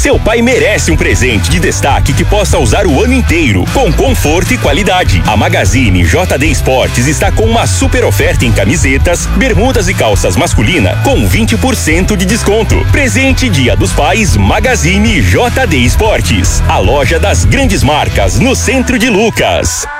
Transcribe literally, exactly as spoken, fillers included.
Seu pai merece um presente de destaque que possa usar o ano inteiro, com conforto e qualidade. A Magazine J D Esportes está com uma super oferta em camisetas, bermudas e calças masculina com vinte por cento de desconto. Presente Dia dos Pais Magazine J D Esportes, a loja das grandes marcas no centro de Lucas.